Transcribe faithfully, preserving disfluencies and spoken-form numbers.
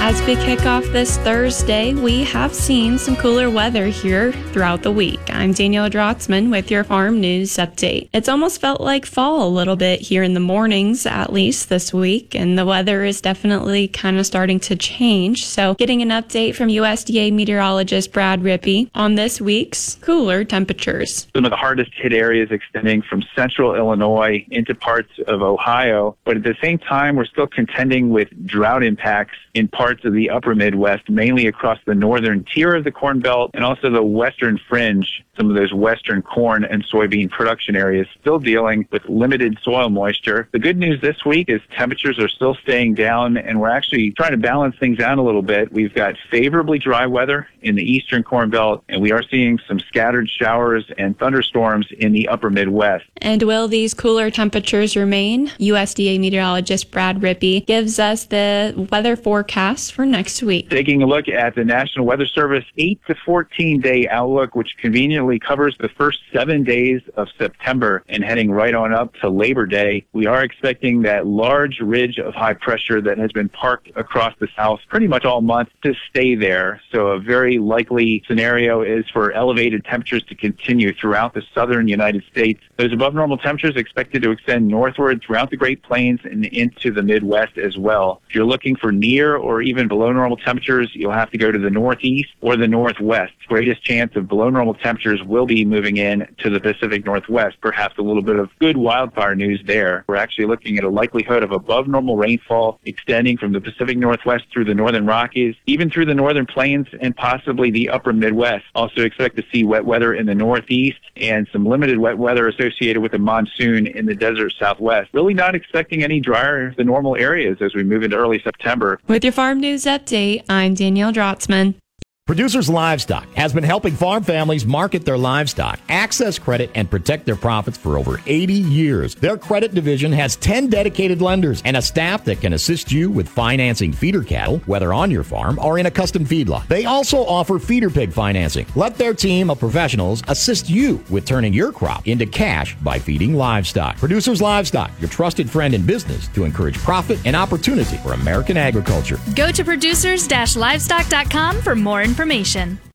As we kick off this Thursday, we have seen some cooler weather here throughout the week. I'm Danielle Drotzman with your Farm News Update. It's almost felt like fall a little bit here in the mornings, at least this week, and the weather is definitely kind of starting to change. So getting an update from U S D A meteorologist Brad Rippey on this week's cooler temperatures. Some of the hardest hit areas extending from central Illinois into parts of Ohio, but at the same time, we're still contending with drought impacts in parts of the upper Midwest, mainly across the northern tier of the Corn Belt and also the western fringe, some of those western corn and soybean production areas still dealing with limited soil moisture. The good news this week is temperatures are still staying down, and we're actually trying to balance things out a little bit. We've got favorably dry weather in the eastern Corn Belt, and we are seeing some scattered showers and thunderstorms in the upper Midwest. And will these cooler temperatures remain? U S D A meteorologist Brad Rippey gives us the weather forecast for next week. Taking a look at the National Weather Service eight to fourteen day outlook, which conveniently covers the first seven days of September and heading right on up to Labor Day, we are expecting that large ridge of high pressure that has been parked across the south pretty much all month to stay there. So a very likely scenario is for elevated temperatures to continue throughout the southern United States. Those above normal temperatures expected to extend northward throughout the Great Plains and into the Midwest as well. If you're looking for near or even below normal temperatures, you'll have to go to the northeast or the northwest. Greatest chance of below normal temperatures will be moving in to the Pacific Northwest. Perhaps a little bit of good wildfire news there. We're actually looking at a likelihood of above normal rainfall extending from the Pacific Northwest through the northern Rockies, even through the northern plains and possibly the upper Midwest. Also expect to see wet weather in the northeast and some limited wet weather associated with the monsoon in the desert southwest. Really not expecting any drier than normal areas as we move into early September. With your Farm News Update, I'm Danielle Drotzman. Producers Livestock has been helping farm families market their livestock, access credit, and protect their profits for over eighty years. Their credit division has ten dedicated lenders and a staff that can assist you with financing feeder cattle, whether on your farm or in a custom feedlot. They also offer feeder pig financing. Let their team of professionals assist you with turning your crop into cash by feeding livestock. Producers Livestock, your trusted friend in business to encourage profit and opportunity for American agriculture. Go to producers dash livestock dot com for more information.